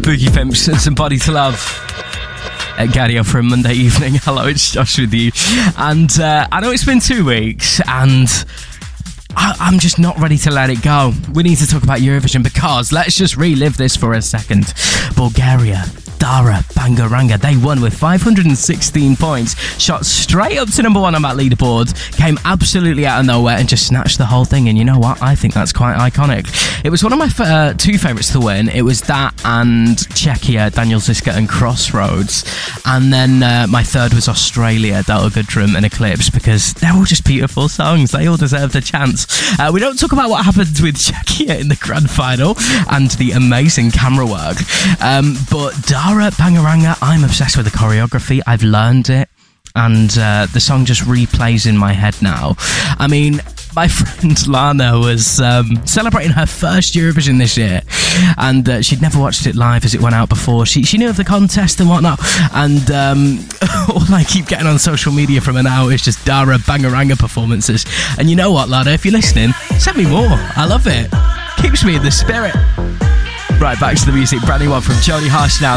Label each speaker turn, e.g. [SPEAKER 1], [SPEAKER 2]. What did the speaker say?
[SPEAKER 1] Boogie Pimps and Somebody to Love at Gadio for a Monday evening. Hello, it's Josh with you. And I know it's been 2 weeks and I'm just not ready to let it go. We need to talk about Eurovision because let's just relive this for a second. Bulgaria, Dara Bangaranga, they won with 516 points, shot straight up to number one on that leaderboard, came absolutely out of nowhere and just snatched the whole thing. And you know what? I think that's quite iconic. It was one of my two favourites to win. It was that and Czechia, Daniel Žižka and Crossroads. And then my third was Australia, Delta Goodrum and Eclipse, because they're all just beautiful songs. They all deserved a chance. We don't talk about what happened with Czechia in the grand final and the amazing camera work. But Dara Bangaranga, I'm obsessed with the choreography. I've learned it. And the song just replays in my head now. I mean, my friend Lana was celebrating her first Eurovision this year, and she'd never watched it live as it went out before. She knew of the contest and whatnot, and all I keep getting on social media from her now is just Dara Bangaranga performances. And you know what, Lana, if you're listening, send me more. I love it. Keeps me in the spirit. Right, back to the music. Brand new one from Jody Harsh now.